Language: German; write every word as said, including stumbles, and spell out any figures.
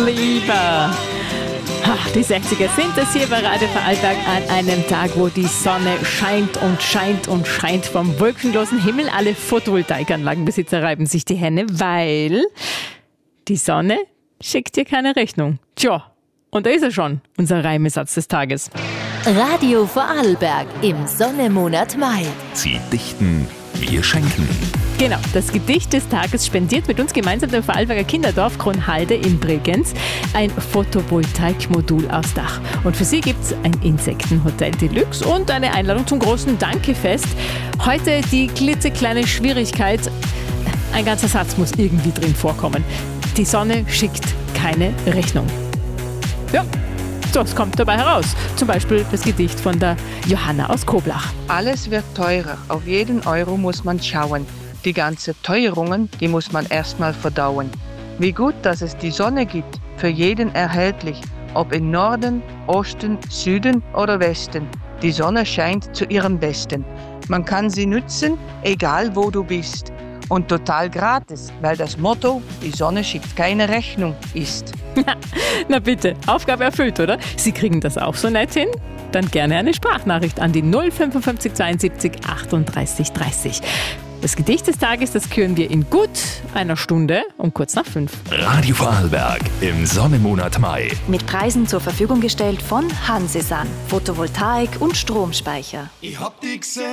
lieber. Ach, die sechziger sind das hier bei Radio Vorarlberg an einem Tag, wo die Sonne scheint und scheint und scheint vom wolkenlosen Himmel. Alle Photovoltaikanlagenbesitzer reiben sich die Hände, weil die Sonne schickt dir keine Rechnung. Tja, und da ist er schon, unser Reimesatz des Tages. Radio Vorarlberg im Sonnemonat Mai. Sie dichten, wir schenken. Genau, das Gedicht des Tages spendiert mit uns gemeinsam dem Vorarlberger Kinderdorf Kronhalde in Bregenz ein Photovoltaikmodul aufs Dach. Und für Sie gibt es ein Insektenhotel Deluxe und eine Einladung zum großen Dankefest. Heute die klitzekleine Schwierigkeit, ein ganzer Satz muss irgendwie drin vorkommen. Die Sonne schickt keine Rechnung. Ja, so, was kommt dabei heraus? Zum Beispiel das Gedicht von der Johanna aus Koblach. Alles wird teurer, auf jeden Euro muss man schauen. Die ganzen Teuerungen, die muss man erstmal verdauen. Wie gut, dass es die Sonne gibt, für jeden erhältlich, ob im Norden, Osten, Süden oder Westen. Die Sonne scheint zu ihrem Besten. Man kann sie nutzen, egal wo du bist. Und total gratis, weil das Motto, die Sonne schickt keine Rechnung, ist. Na bitte, Aufgabe erfüllt, oder? Sie kriegen das auch so nett hin? Dann gerne eine Sprachnachricht an die null fünfundfünfzig zweiundsiebzig achtunddreißig dreißig. Das Gedicht des Tages, das küren wir in gut einer Stunde um kurz nach fünf. Radio Vorarlberg im Sonnemonat Mai. Mit Preisen zur Verfügung gestellt von Hansesan. Photovoltaik und Stromspeicher. Ich hab die gesehen.